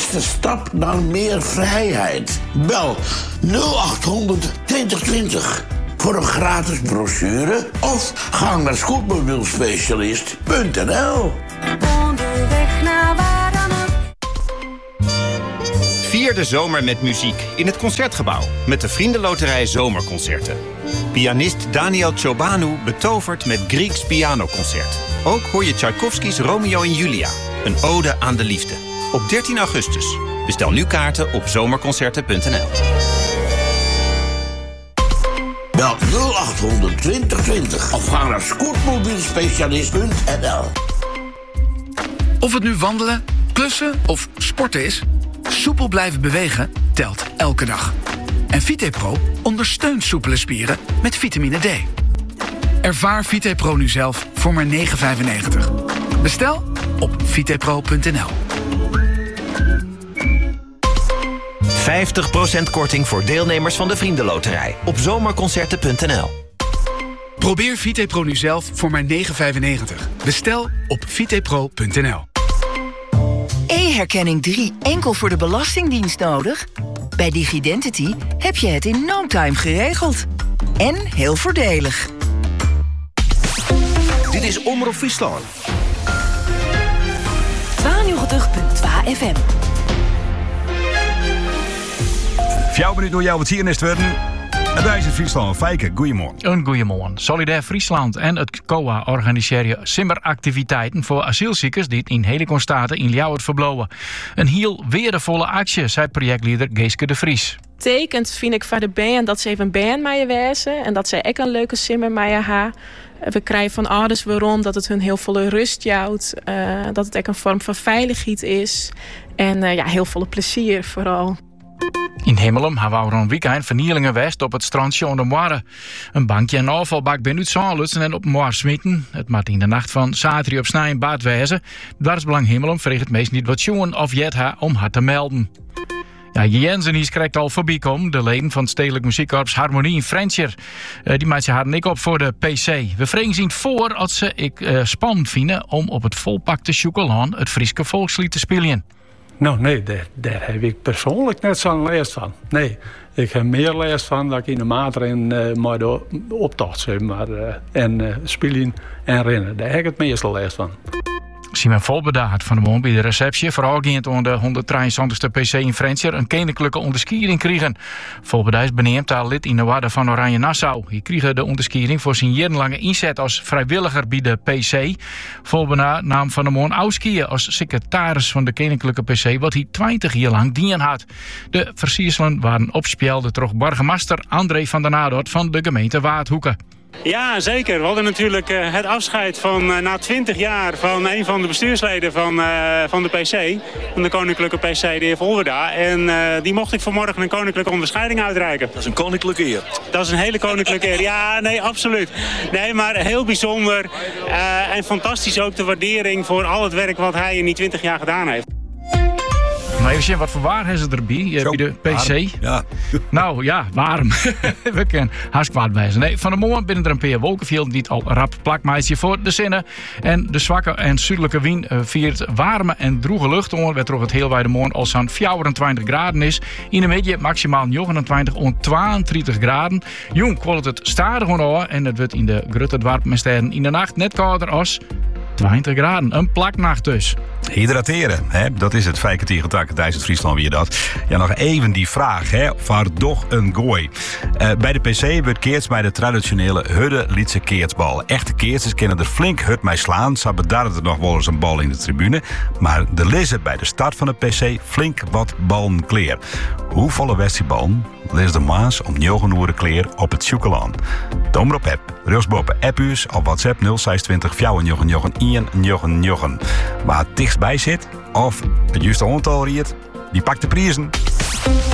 eerste stap naar meer vrijheid. Bel 0800 2020 voor een gratis brochure of ga naar scootmobielspecialist.nl. Onderweg naar waar dan ook. Vier de zomer met muziek in het Concertgebouw met de Vriendenloterij Zomerconcerten. Pianist Daniel Ciobanu betovert met Grieks pianoconcert. Ook hoor je Tchaikovsky's Romeo en Julia, een ode aan de liefde. Op 13 augustus. Bestel nu kaarten op zomerconcerten.nl. Bel 0800 2020 of ga naar scootmobielspecialist.nl. Of het nu wandelen, klussen of sporten is, soepel blijven bewegen telt elke dag. En VitePro ondersteunt soepele spieren met vitamine D. Ervaar VitePro nu zelf voor maar €9,95. Bestel op vitepro.nl. 50% korting voor deelnemers van de Vriendenloterij op zomerconcerten.nl. Probeer VitePro nu zelf voor maar €9,95. Bestel op vitepro.nl. E-herkenning 3 enkel voor de Belastingdienst nodig? Bij DigiDentity heb je het in no time geregeld. En heel voordelig. Dit is Omroep Friesland. 92.2 FM. 4 minuten door jou wat hier is het worden. En daar is het Friesland. Fijke, goeiemorgen. Een goeiemorgen. Solidair Friesland en het COA organiseren simmeractiviteiten voor asielziekers die in Helikon-Staten in Ljouwert verblowen. Een heel weerdevolle actie, zei projectleider Geeske de Vries. Tekent vind ik van de band dat ze even een band mee wezen en dat zij ook een leuke simmer mee hebben. We krijgen van ouders waarom dat het hun heel volle rust jouwt, dat het ook een vorm van veiligheid is en heel veel plezier vooral. In Hemelum hebben we een weekend vernielingen west op het strandje onder Moire. Een bankje en afvalbak ben uit Zaalutsen en op Moire smitten. Het maakt in de nacht van zaterdag op snij in Bad wezen. Dwarsbelang Hemelum vreeg het meest niet wat jongen of jet ha om haar te melden. Ja, Jensen is krijgt al voorbij komen. De leden van het Stedelijk Muziekkorps Harmonie in Frencher. Die maakt ze haar nik op voor de PC. We vregen zien voor als ze spannend vinden om op het volpakte Sjoekelaan het Frieske volkslied te spelen. Nou nee, daar heb ik persoonlijk net zo'n les van. Nee, ik heb meer les van dat ik in de maat in maar de optocht zeg maar, en spelen en rennen. Daar heb ik het meeste les van. Simon Volbedaard van de Moon bij de receptie vooral ging om de 173ste PC in Frencher een koninklijke onderskiering kregen. Volbedaard is beneemd als lid in de Waarde van Oranje Nassau. Hij kreeg de onderskiering voor zijn jarenlange inzet als vrijwilliger bij de PC. Volbedaard nam van de Moon Auskiën als secretaris van de koninklijke PC, wat hij 20 jaar lang dienen had. De versierselen waren opspeelde terug burgemeester André van der Nadort van de gemeente Waardhoeken. Ja, zeker. We hadden natuurlijk het afscheid van na 20 jaar van een van de bestuursleden van de PC. Van de Koninklijke PC, de heer Volverda. En die mocht ik vanmorgen een koninklijke onderscheiding uitreiken. Dat is een koninklijke eer. Dat is een hele koninklijke eer. Ja, nee, absoluut. Nee, maar heel bijzonder. En fantastisch ook de waardering voor al het werk wat hij in die 20 jaar gedaan heeft. Maar even zien, wat voor waar is het erbij bij de PC? Warm. Ja. Nou ja, warm. We kunnen hartstikke wijzen. Nee, van de morgen binnen er een paar wolkenvelden die het al rap plakmeisje voor de zinnen. En de zwakke en zuidelijke wind viert warme en droege lucht onder. Waar toch het heel wijde morgen al zo'n 24 graden is. In de middag maximaal 29 en 32 graden. Jong kwalt het stadig onder en het wordt in de grote dorpen en steden in de nacht net kouder als 20 graden. Een plaknacht dus. Hydrateren, hè? Dat is het fijke tegentak tijdens het Friesland weer dat. Ja, nog even die vraag, hè? Waar toch een gooi? Bij de PC wordt keerts bij de traditionele Hudde-Lietse keertsbal. Echte keertsers kennen er flink hut mee slaan. Ze bedarren er nog wel eens een bal in de tribune. Maar de lissen bij de start van de PC flink wat ballen kleer. Hoe volle wedstrijdballen lees de maas om 9 uur kleer op het Sjoekelaan? Domer op app, Rusboppen appu's op WhatsApp 0620 499 199. Waar het dichtstbij zit of het juiste aantal riet, die pakt de prijzen.